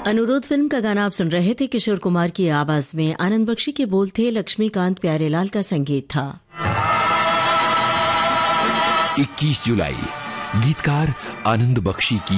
अनुरोध फिल्म का गाना आप सुन रहे थे। किशोर कुमार की आवाज में आनंद बख्शी के बोल थे, लक्ष्मीकांत प्यारेलाल का संगीत था। 21 जुलाई गीतकार आनंद बख्शी की